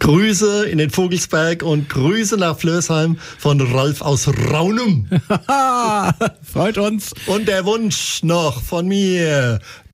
Grüße in den Vogelsberg und Grüße nach Flörsheim von Ralf aus Raunum. Freut uns. Und der Wunsch noch von mir.